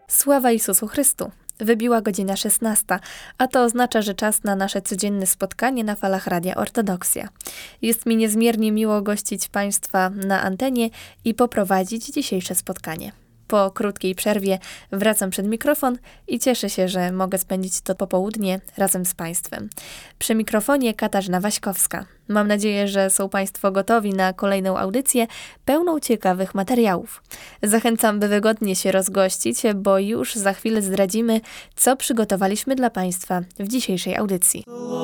Sława Jezusu Chrystu! Wybiła godzina 16, a to oznacza, że czas na nasze codzienne spotkanie na falach Radia Ortodoksja. Jest mi niezmiernie miło gościć Państwa na antenie i poprowadzić dzisiejsze spotkanie. Po krótkiej przerwie wracam przed mikrofon i cieszę się, że mogę spędzić to popołudnie razem z Państwem. Przy mikrofonie Katarzyna Waśkowska. Mam nadzieję, że są Państwo gotowi na kolejną audycję pełną ciekawych materiałów. Zachęcam, by wygodnie się rozgościć, bo już za chwilę zdradzimy, co przygotowaliśmy dla Państwa w dzisiejszej audycji.